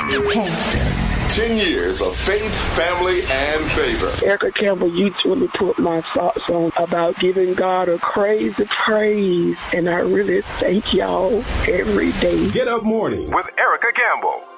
10 years of faith, family, and favor. Erica Campbell, you truly put my socks on about giving God a crazy praise, and I really thank y'all every day. Get Up Morning with Erica Campbell.